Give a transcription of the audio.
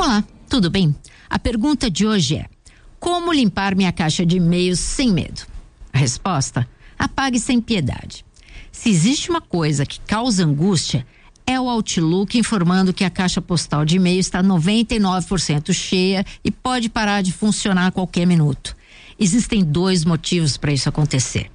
Olá, tudo bem? A pergunta de hoje é: como limpar minha caixa de e-mails sem medo? A resposta: apague sem piedade. Se existe uma coisa que causa angústia, é o Outlook informando que a caixa postal de e-mail está 99% cheia e pode parar de funcionar a qualquer minuto. Existem 2 motivos para isso acontecer.